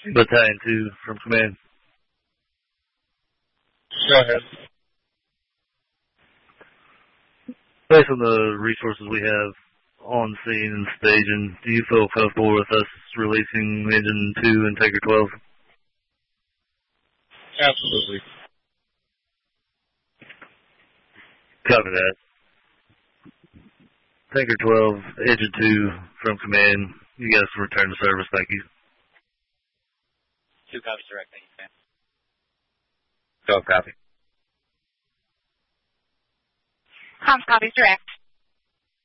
Battalion 2 from command. Go ahead. Based on the resources we have on scene and staging, do you feel comfortable with us releasing Engine 2 and Tanker 12? Absolutely. Copy that. Tanker 12, Engine 2 from command. You guys return to service, thank you. 2 copies direct, thank you, man. 12 copy. Comms copies direct.